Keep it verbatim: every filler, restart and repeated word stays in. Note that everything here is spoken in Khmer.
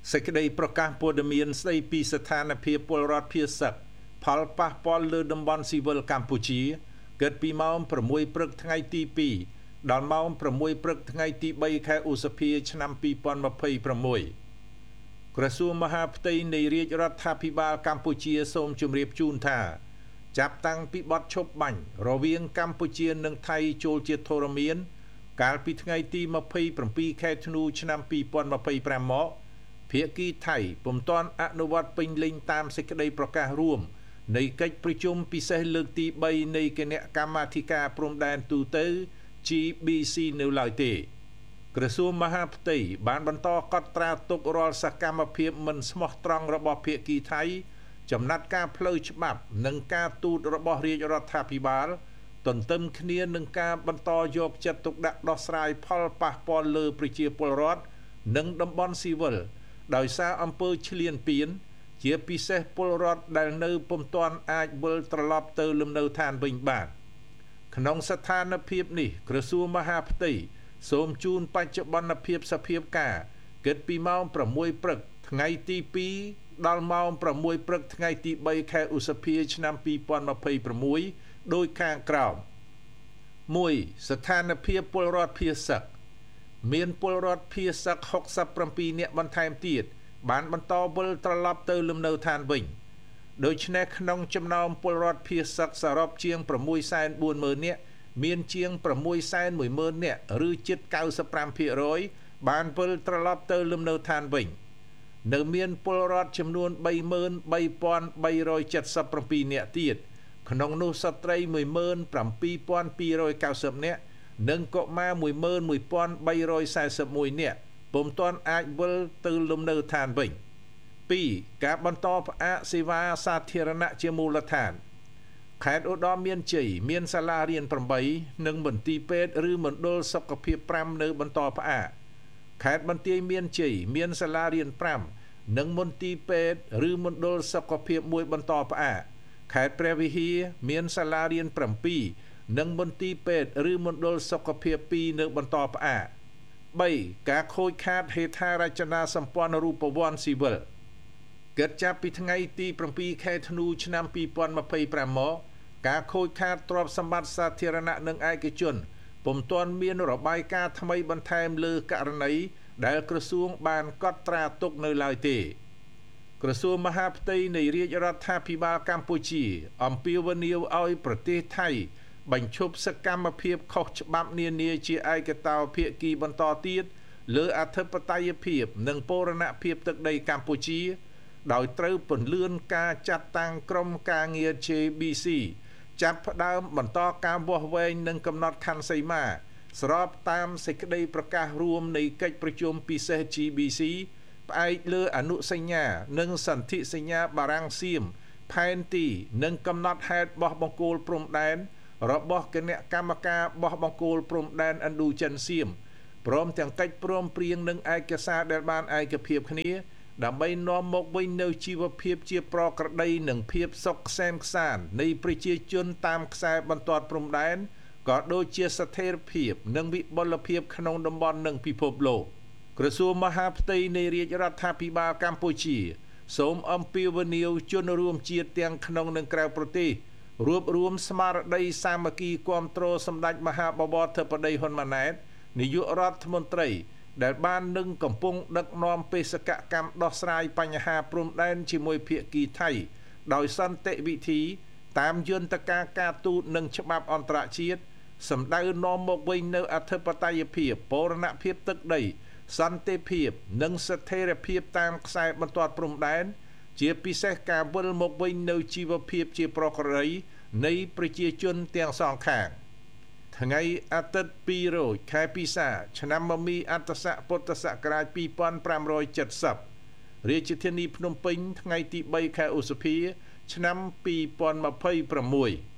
សេចក្តីប្រកាសព័ត៌មានស្តីពីស្ថានភាពពលរដ្ឋភៀសឹកផលប៉ះពាល់លើតំបន់ស៊ីវិលកម្ពុជាគិតពីម៉ោងប្រាំមួយព្រឹកថ្ងៃទីពីរដល់ម៉ោងប្រាំមួយព្រឹកថ្ងៃទីបីខែឧសភាឆ្នាំពីរពាន់ម្ភៃប្រាំមួយ ក្រសួងមហាផ្ទៃនៃរាជរដ្ឋាភិបាលកម្ពុជាសូមជម្រាបជូនថាចាប់តាំងពីបទឈប់បាញ់រវាងកម្ពុជានិងថៃចូលជាធរមានកាលពីថ្ងៃទីម្ភៃប្រាំពីរខែធ្នូឆ្នាំពីរពាន់ម្ភៃប្រាំមកភាគីថៃពុំទាន់អនុវត្តពេញលេញតាមសេចក្តីប្រកាសរួមនៃកិច្ចប្រជុំពិសេសលើកទីបីនៃគណៈកម្មាធិការព្រំដែនទូទៅ G B C នៅឡើយទេក្រសួងមហាផ្ទៃបានបន្តកត់ត្រាទុករាល់សកម្មភាពមិនស្មោះត្រង់របស់ភាគីថៃចំណាត់ការផ្លូវច្បាប់និងការទូតរបស់រាជរដ្ឋាភិបាលទន្ទឹមគ្នានឹងការបន្តយកចិត្តទុកដាក់ដោះស្រាយផលប៉ះពាល់លើប្រជាពលរដ្ឋនិងតំបន់ស៊ីវិលដោយសារអំពើឈ្លានពានជាពិសេសពលរដ្ឋដែលនៅពុំទាន់អាចវិលត្រឡប់ទៅលំនៅឋានវិញបានក្នុងស្ថានភាពនេះក្រសួងមហាផ្ទៃសូមជូនបច្ចុប្បន្នភាពសភាពការគិតពីម៉ោងប្រាំមួយព្រឹកថ្ងៃទីពីរដល់ម៉ោងប្រាំមួយព្រឹកថ្ងៃទីបីខែឧសភាឆ្នាំពីរពាន់ម្ភៃប្រាំមួយដោយខាងក្រោម មួយ ស្ថានភាពពលរដ្ឋភៀសឹកមានពលរដ្ឋភៀសឹកហុកសិបប្រាំពីរនាក់បន្ថែមទៀតបានបន្តវិលត្រឡប់ទៅលំនៅឋានវិញដូច្នេះក្នុងចំណោមពលរដ្ឋភៀសឹកសរុបជាងប្រាំមួយសែនបួនម៉ឺននាក់មានជាងប្រាំមួយសែនមួយម៉ឺននាក់ឬជិត កៅសិបប្រាំភាគរយ បានវិលត្រឡប់ទៅលំនៅឋានវិញនៅមានពលរដ្ឋចំនួន បីម៉ឺនបីពាន់បីរយចិតសិបប្រាំពីរ នាក់ទៀតក្នុងនោះស្ត្រី មួយម៉ឺនប្រាំពីរពាន់ពីររយកៅសិប នាក់និងកុមារ មួយម៉ឺនមួយពាន់បីរយសែសិបមួយ នាក់ពុំទាន់អាចវិលទៅលំនៅឋានវិញ ពីរ ការបន្តផ្អាកសេវាសាធារណៈជាមូលដ្ឋានខេត្តឧត្តរមានជ័យមានសាលារៀនប្រាំបីនិងមន្ទីរពេទ្យឬមណ្ឌលសុខភាពប្រាំនៅបន្តផ្អាកខេត្តបន្ទាយមានជ័យមានសាលារៀនប្រាំនិងមន្ទីរពេទ្យឬមណ្ឌលសុខភាពមួយបន្តផ្អាកខេត្តព្រះវិហារមានសាលារៀនប្រាំពីរនិងមន្ទីរពេទ្យឬមណ្ឌលសុខភាពពីរនៅបន្តផ្អាក បី ការខូចខាតហេដ្ឋារចនាសម្ព័ន្ធរូបវ័ន្តស៊ីវិលគិតចាប់ពីថ្ងៃទីប្រាំពីរខែធ្នូឆ្នាំពីរពាន់ម្ភៃប្រាំមកការខូចខាតទ្រព្យសម្បត្តិសាធារណៈនិងឯកជនពុំទាន់មានរបាយការណ៍ថ្មីបន្ថែមលើករណីដែលក្រសួងបានកត់ត្រាទុកនៅឡើយទេក្រសួងមហាផ្ទៃនៃរាជរដ្ឋាភិបាលកម្ពុជាអំពាវនាវឲ្យប្រទេសថៃបញ្ឈប់សកម្មភាពខុសច្បាប់នានាជាឯកតោភាគីបន្តទៀតលើអធិបតេយ្យភាពនិងបូរណភាពទឹកដីកម្ពុជាដោយត្រូវពន្លឿនការចាត់តាំងក្រុមការងារ J B C ចាប់ផ្ដើមបន្តការវាស់វែងនិងកំណត់ខណ្ឌសីមាស្របតាមសេចក្តីប្រកាសរួមនៃកិច្ចប្រជុំពិសេស G B C ផ្អែកលើអនុសញ្ញានិងសន្ធិសញ្ញាបារាំងសៀមផែនទីនិងកំណត់ហេតុបោះបង្គោលព្រំដែនរបស់គណៈកម្មការបោះបង្គោលព្រំដែនឥណ្ឌូចិនសៀមព្រមទាំងកិច្ចព្រមព្រៀងនិងឯកសារដែលបានឯកភាពគ្នាដើម្បីនាំមកវិញនូវជីវភាពជាប្រក្រតីនិងភាពសុខក្សែមខ្សាន្តនៃប្រជាជនតាមខ្សែបន្ទាត់ព្រំដែនក៏ដូចជាស្ថិរភាពនិងវិបុលភាពក្នុងតំបន់និងពិភពលោកក្រសួងមហាផ្ទៃនៃរាជរដ្ឋាភិបាលកម្ពុជាសូមអំពាវនាវជនរួមជាតិទាំងក្នុងនិងក្រៅប្រទេសរួបរวมស្មារតីសាមគ្គីគាំទ្រសម្ដេចមហាបវរធិបតីហ៊ុនម៉ាណែតនាយករដ្ឋមន្ត្រីដែលបាននឹងកំពុងដឹកនាំបេសកកម្មដោះស្រាយបញ្ហាព្រំដែនជាមួយភាគីថៃដោយសន្តិវិធីតាមយន្តការការទូតនិងច្បាប់អន្តរជាតិសម្ដៅនាំមកវិញនូវអធិបតេយ្យភាពបូរណភាពទឹកដីសន្តិភាពនិងស្ថិរភាពតាមខ្សែបន្ទាត់ព្រំដែនជាពិសេសការវិលមកវិញនូវជីវភាពជាប្រក្រតីនៃប្រជាជនទាំងសងខាងថ្ងៃអាទិត្យពីររោចខែពិសាឆ្នាំមមីអត្តស័កពុទ្ធសករាជពីរពាន់ប្រាំរយចិតសិបរាជធានីភ្នំពេញថ្ងៃទីបីខែឧសភាឆ្នាំពីរពាន់ម្ភៃប្រាំមួយ